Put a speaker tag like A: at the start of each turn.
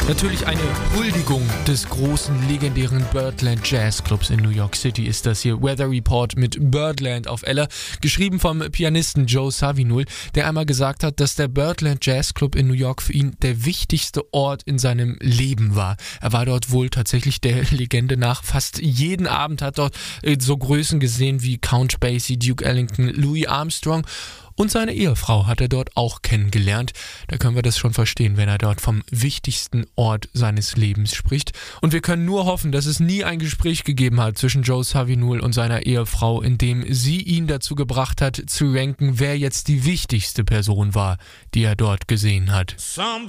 A: Natürlich eine Huldigung des großen, legendären Birdland Jazz Clubs in New York City ist das hier. Weather Report mit Birdland auf Ella, geschrieben vom Pianisten Joe Zawinul, der einmal gesagt hat, dass der Birdland Jazz Club in New York für ihn der wichtigste Ort in seinem Leben war. Er war dort wohl tatsächlich der Legende nach fast jeden Abend, hat dort so Größen gesehen wie Count Basie, Duke Ellington, Louis Armstrong. Und seine Ehefrau hat er dort auch kennengelernt. Da können wir das schon verstehen, wenn er dort vom wichtigsten Ort seines Lebens spricht. Und wir können nur hoffen, dass es nie ein Gespräch gegeben hat zwischen Joe Zawinul und seiner Ehefrau, in dem sie ihn dazu gebracht hat, zu ranken, wer jetzt die wichtigste Person war, die er dort gesehen hat.